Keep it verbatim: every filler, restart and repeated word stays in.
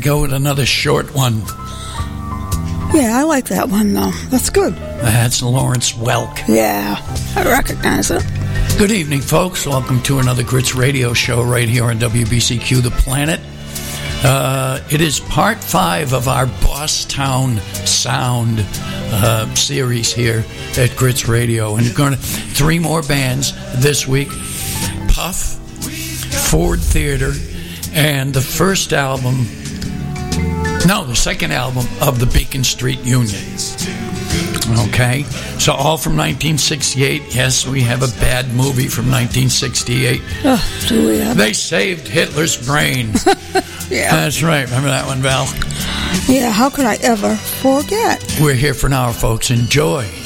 go with another short one. Yeah, I like that one, though. That's good. That's Lawrence Welk. Yeah, I recognize it. Good evening, folks. Welcome to another Grits Radio show right here on W B C Q, The Planet. Uh, it is part five of our Boss Town Sound uh, series here at Grits Radio. And we're going to three more bands this week. Puff, Ford Theater, and the first album, no, the second album of the Beacon Street Union. Okay, so all from nineteen sixty-eight. Yes, we have a bad movie from nineteen sixty-eight. Oh, do we have? They saved Hitler's brain. Yeah. That's right. Remember that one, Val? Yeah, how could I ever forget? We're here for an hour, folks. Enjoy.